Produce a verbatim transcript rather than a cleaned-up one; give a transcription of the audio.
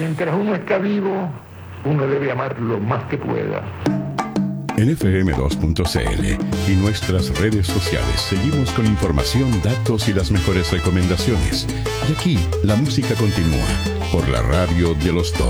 Mientras uno está vivo, uno debe amar lo más que pueda. En F M dos punto C L y nuestras redes sociales seguimos con información, datos y las mejores recomendaciones. Y aquí la música continúa por la radio de los dos.